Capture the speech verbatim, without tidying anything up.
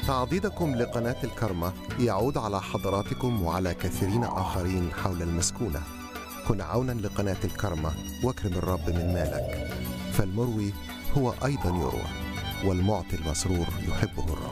تعضيدكم لقناة الكرمة يعود على حضراتكم وعلى كثيرين آخرين حول المسكونة. كن عونا لقناة الكرمة واكرم الرب من مالك، فالمروي هو أيضا يروى، والمعطي المسرور يحبه الرب.